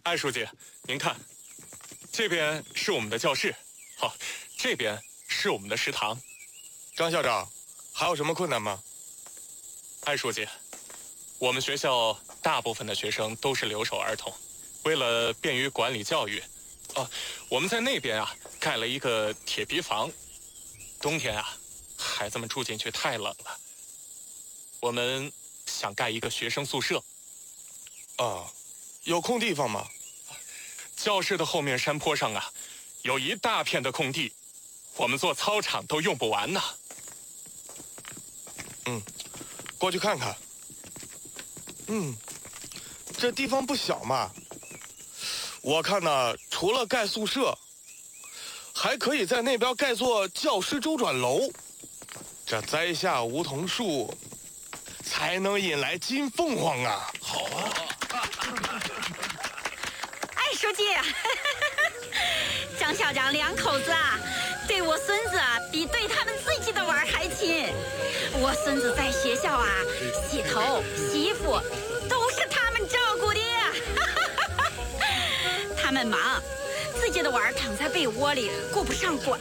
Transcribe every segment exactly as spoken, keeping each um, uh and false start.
艾书记，您看，这边是我们的教室，好，这边是我们的食堂。 张校长，还有什么困难吗？ 艾书记，我们学校大部分的学生都是留守儿童，为了便于管理教育，啊，我们在那边啊盖了一个铁皮房，冬天啊，孩子们住进去太冷了，我们想盖一个学生宿舍。 啊，有空地方吗？ 教室的后面山坡上啊，有一大片的空地，我们做操场都用不完呢。 嗯，过去看看。嗯，这地方不小嘛。我看呢，除了盖宿舍，还可以在那边盖座教师周转楼。这栽下梧桐树，才能引来金凤凰啊！ 好啊！ 艾书记，张校长两口子啊，对我孙子啊，比对他们自己的娃儿还亲。我孙子在学校啊，洗头、洗衣服都是他们照顾的。他们忙，自己的娃儿躺在被窝里顾不上管。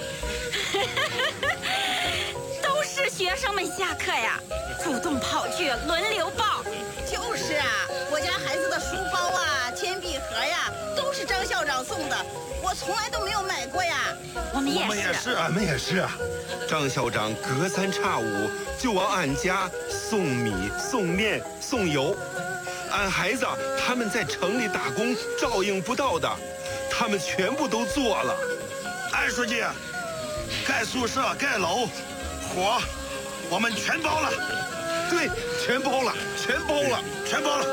都是学生们下课呀，主动跑去轮流抱。 就是啊，我家孩子的书包啊、铅笔盒呀，都是张校长送的，我从来都没有买过呀。 我们也是， 我们也是，俺们也是啊。 张校长隔三差五就往俺家送米、送面、送油。俺孩子他们在城里打工照应不到的，他们全部都做了。 艾书记，盖宿舍、盖楼，活我们全包了。 对，全包了，全包了， 全包了。